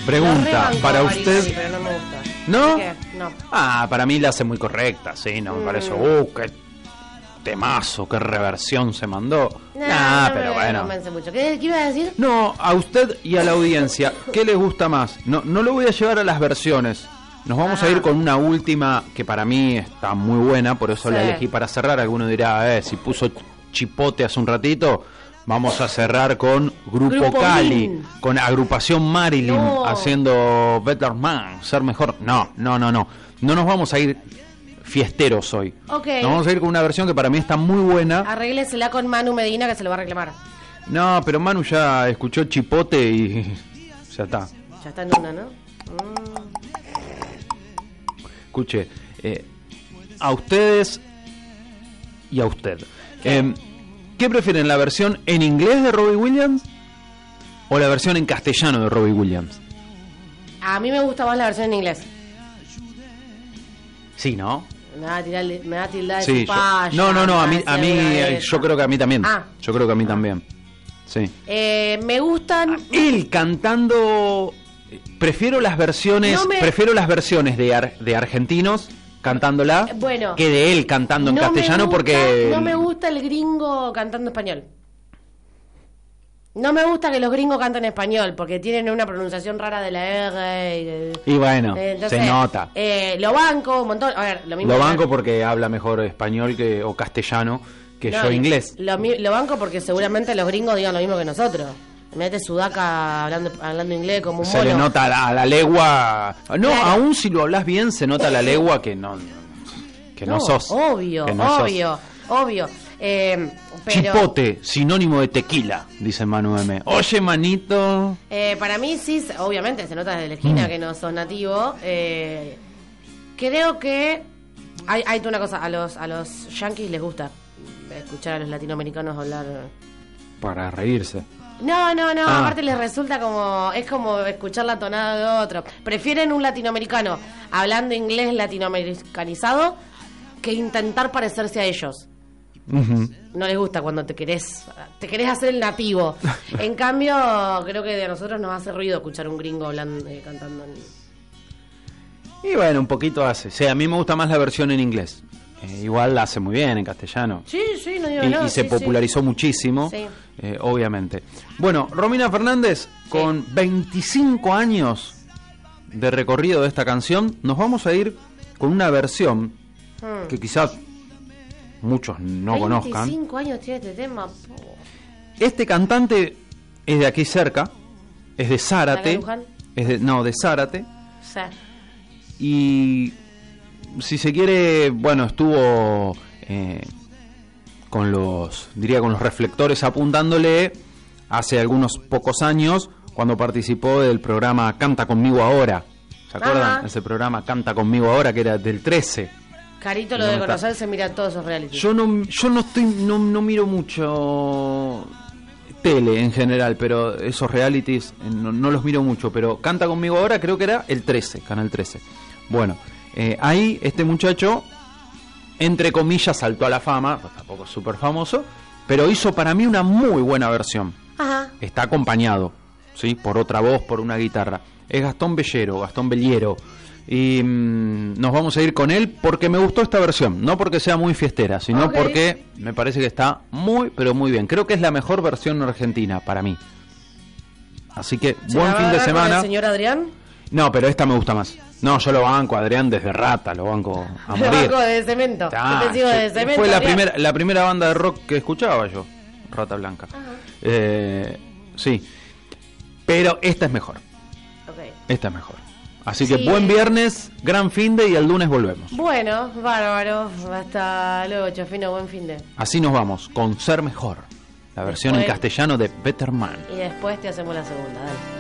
Pregunta, para usted... Sí, pero no me gusta. ¿No? ¿Qué? No. Para mí la hace muy correcta, sí, no me parece, qué temazo, qué reversión se mandó. No pero me bueno. convence mucho. ¿Qué iba a decir? No, a usted y a la audiencia, ¿qué les gusta más? No lo voy a llevar a las versiones. Nos vamos a ir con una última que para mí está muy buena, por eso la elegí para cerrar. Alguno dirá, si puso Chipote hace un ratito, vamos a cerrar con Grupo Cali, con Agrupación Marilyn, haciendo Better Man, Ser Mejor. No nos vamos a ir fiesteros hoy. Okay. Nos vamos a ir con una versión que para mí está muy buena. Arréglesela con Manu Medina, que se lo va a reclamar. No, pero Manu ya escuchó Chipote y ya está. Ya está en una, ¿no? Escuche, a ustedes y a usted. ¿Qué prefieren, la versión en inglés de Robbie Williams o la versión en castellano de Robbie Williams? A mí me gusta más la versión en inglés. Sí, ¿no? Me va a tildar de Sí, payo. no, a mí yo creo que a mí también. Yo creo que a mí también. Sí. Me gustan. Él cantando. Prefiero las versiones de argentinos cantándola que de él cantando en castellano porque no me gusta el gringo cantando español. No me gusta que los gringos canten español porque tienen una pronunciación rara de la R. Y bueno, entonces, se nota. Lo banco un montón. A ver, lo banco porque habla mejor español o castellano que yo inglés. Lo banco porque seguramente los gringos digan lo mismo que nosotros. Mete sudaca hablando inglés como un mono. Se le nota a la legua. No, claro. Aún si lo hablas bien se nota a la legua que no sos. Obvio. Pero... Chipote, sinónimo de tequila, dice Manu M. Oye, manito. Para mí sí, obviamente se nota desde la esquina que no sos nativo. Creo que hay una cosa, a los yankees les gusta escuchar a los latinoamericanos hablar. Para reírse. No, aparte les resulta es como escuchar la tonada de otro. Prefieren un latinoamericano hablando inglés latinoamericanizado que intentar parecerse a ellos. No les gusta cuando te querés hacer el nativo. En cambio, creo que a nosotros nos hace ruido escuchar un gringo hablando, cantando Y bueno, un poquito hace. Sí, a mí me gusta más la versión en inglés. Igual la hace muy bien en castellano. Sí, no digo nada. Y se popularizó muchísimo, obviamente. Bueno, Romina Fernández, con 25 años de recorrido de esta canción, nos vamos a ir con una versión que quizás muchos no conozcan. 25 años tiene este tema. Este cantante es de aquí cerca, es de Zárate. De Zárate. Sí. Y si se quiere, bueno, estuvo con los reflectores apuntándole hace algunos pocos años cuando participó del programa Canta Conmigo Ahora. ¿Se acuerdan? Ese programa Canta Conmigo Ahora, que era del 13. Carito lo debe conocer, se mira todos esos realities. Yo no miro mucho tele en general, pero esos realities no los miro mucho, pero Canta Conmigo Ahora creo que era el 13, Canal 13. Bueno, ahí este muchacho, entre comillas, saltó a la fama, pues tampoco es súper famoso, pero hizo para mí una muy buena versión. Ajá. Está acompañado, ¿sí? Por otra voz, por una guitarra. Es Gastón Belliero. Y nos vamos a ir con él porque me gustó esta versión, no porque sea muy fiestera, sino porque me parece que está muy, pero muy bien. Creo que es la mejor versión argentina para mí. Así que buen fin de semana. ¿El señor Adrián? No, pero esta me gusta más. No, yo lo banco a Adrián desde rata, lo banco a morir. Lo banco de Cemento. De Cemento. Fue la primera banda de rock que escuchaba yo, Rata Blanca. Sí, pero esta es mejor. Esta es mejor. Así que buen viernes, gran finde y el lunes volvemos. Bueno, bárbaro. Hasta luego, Chofino, buen finde. Así nos vamos, con Ser Mejor. La versión en castellano de Better Man. Y después te hacemos la segunda, dale.